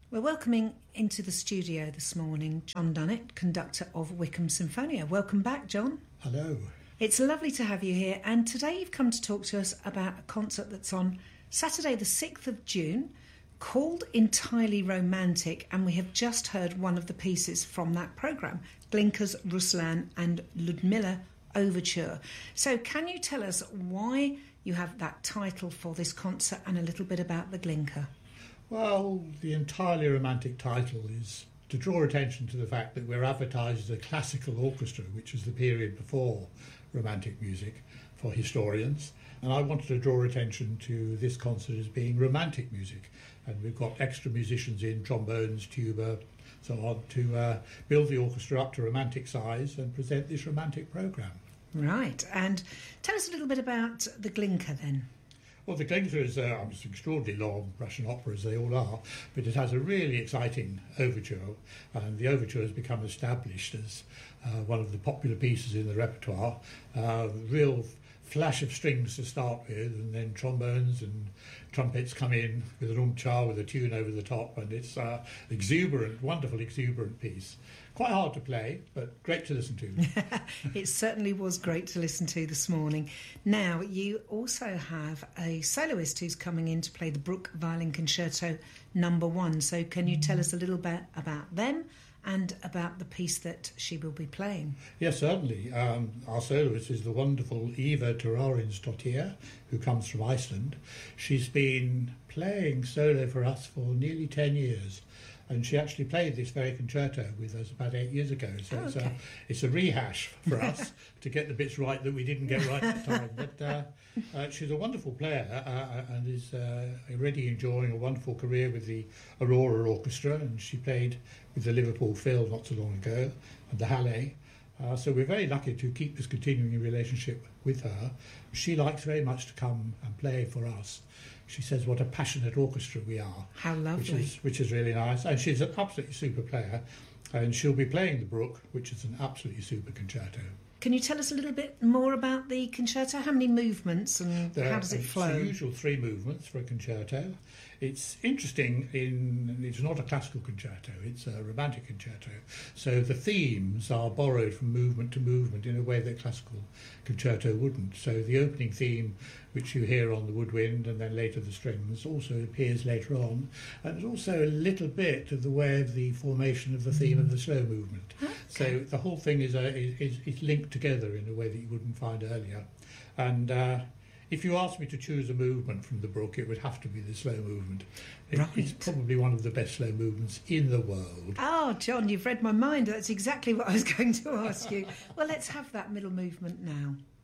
We're welcoming into the studio this morning John Dunnett, conductor of Wickham Sinfonia. Welcome back, John. Hello. It's lovely to have you here, and today you've come to talk to us about a concert that's on Saturday the 6th of June called Entirely Romantic, and we have just heard one of the pieces from that programme, Glinka's Ruslan and Ludmilla Overture. So can you tell us why you have that title for this concert and a little bit about the Glinka? Well, the Entirely Romantic title is to draw attention to the fact that we're advertised as a classical orchestra, which is the period before Romantic music for historians. And I wanted to draw attention to this concert as being romantic music. And we've got extra musicians in, trombones, tuba, so on, to build the orchestra up to romantic size and present this romantic programme. Right, and tell us a little bit about the Glinka then. Well, the Glinka is an extraordinarily long Russian opera, as they all are, but it has a really exciting overture, and the overture has become established as one of the popular pieces in the repertoire. Real flash of strings to start with, and then trombones and trumpets come in with an umchar with a tune over the top, and it's exuberant, wonderful exuberant piece. Quite hard to play, but great to listen to. It certainly was great to listen to this morning. Now, you also have a soloist who's coming in to play the Bruch Violin Concerto No. 1. So can you tell us a little bit about them and about the piece that she will be playing? Yes, certainly. Our soloist is the wonderful Eva Torarinsdottir, who comes from Iceland. She's been playing solo for us for nearly 10 years. And she actually played this very concerto with us about 8 years ago. So it's a rehash for us to get the bits right that we didn't get right at the time. But she's a wonderful player and is already enjoying a wonderful career with the Aurora Orchestra. And she played with the Liverpool Phil not so long ago, and the Halle. So we're very lucky to keep this continuing relationship with her. She likes very much to come and play for us. She says what a passionate orchestra we are. How lovely. Which is really nice. And she's an absolutely super player. And she'll be playing the Bruch, which is an absolutely super concerto. Can you tell us a little bit more about the concerto? How many movements and how does it flow? It's the usual 3 movements for a concerto. It's interesting it's not a classical concerto, it's a romantic concerto. So the themes are borrowed from movement to movement in a way that classical concerto wouldn't. So the opening theme, which you hear on the woodwind and then later the strings, also appears later on. And there's also a little bit of the way of the formation of the theme of the slow movement. Okay. So the whole thing is linked together in a way that you wouldn't find earlier. And if you asked me to choose a movement from the Bruch, it would have to be the slow movement. It's probably one of the best slow movements in the world. Oh, John, you've read my mind. That's exactly what I was going to ask you. Well, let's have that middle movement now.